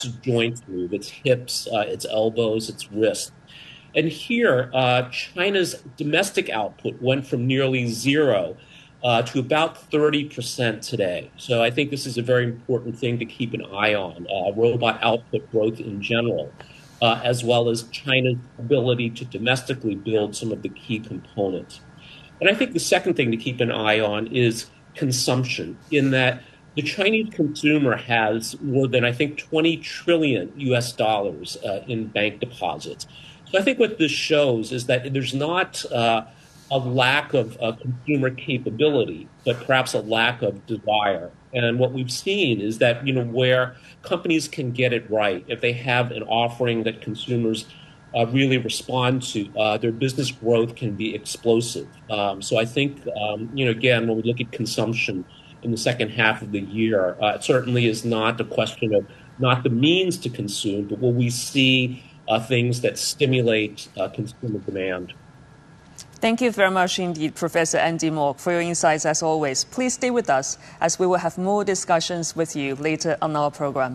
joints move, its hips, its elbows, its wrists. And here, China's domestic output went from nearly zero to about 30% today. So I think this is a very important thing to keep an eye on, robot output growth in general, as well as China's ability to domestically build some of the key components. And I think the second thing to keep an eye on is consumption, in that the Chinese consumer has more than, I think, 20 trillion US dollars in bank deposits. So I think what this shows is that there's not a lack of consumer capability, but perhaps a lack of desire. And what we've seen is that, where companies can get it right, if they have an offering that consumers really respond to, their business growth can be explosive. So I think, again, when we look at consumption in the second half of the year, it certainly is not a question of not the means to consume, but will we see things that stimulate consumer demand. Thank you very much indeed, Professor Andy Mok, for your insights as always. Please stay with us as we will have more discussions with you later on our program.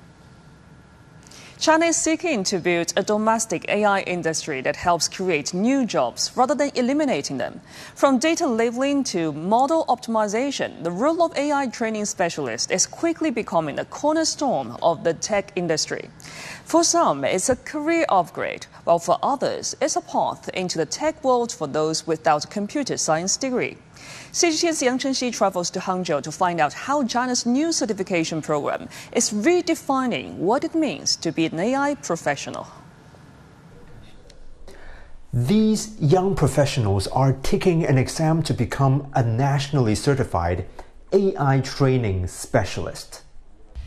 China is seeking to build a domestic AI industry that helps create new jobs rather than eliminating them. From data labeling to model optimization, the role of AI training specialists is quickly becoming a cornerstone of the tech industry. For some, it's a career upgrade, while for others, it's a path into the tech world for those without a computer science degree. CGTN's Yang Chenxi travels to Hangzhou to find out how China's new certification program is redefining what it means to be an AI professional. These young professionals are taking an exam to become a nationally certified AI training specialist.